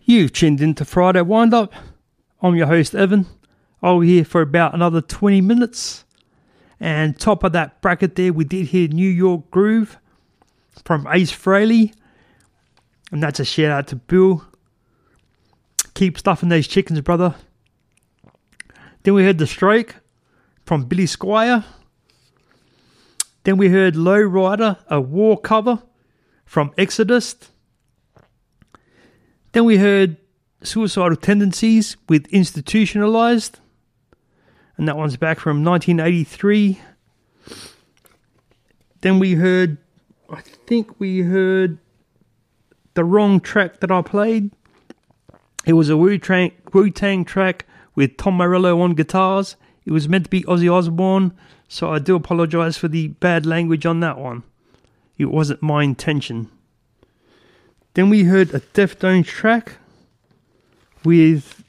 You've tuned into Friday Wind Up. I'm your host, Evan. I'll be here for about another 20 minutes. And top of that bracket there, we did hear New York Groove from Ace Frehley. And that's a shout out to Bill. Keep stuffing those chickens, brother. Then we heard The Strike from Billy Squier. Then we heard Low Rider, a war cover from Exodus. Then we heard Suicidal Tendencies with Institutionalized. And that one's back from 1983. Then we heard, I think we heard the wrong track that I played. It was a Wu-Tang track with Tom Morello on guitars. It was meant to be Ozzy Osbourne, so I do apologise for the bad language on that one. It wasn't my intention. Then we heard a Deftones track with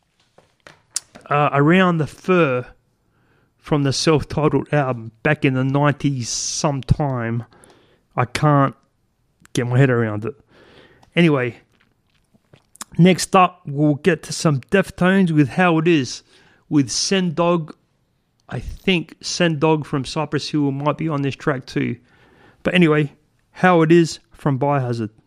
Around the Fur from the self-titled album back in the 90s sometime. I can't get my head around it. Anyway, next up we'll get to some Deftones with How It Is with Sen Dog. I think Sen Dog from Cypress Hill might be on this track too. But anyway, How It Is from Biohazard.